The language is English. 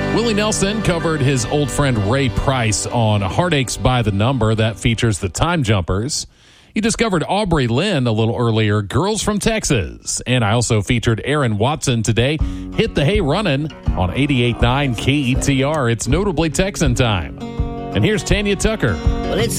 Willie Nelson covered his old friend Ray Price on Heartaches by the Number. That features the Time Jumpers. You discovered Aubrey Lynn a little earlier, Girls from Texas. And I also featured Aaron Watson today, Hit the Hay Runnin' on 88.9 KETR. It's Notably Texan time. And here's Tanya Tucker. Well, it's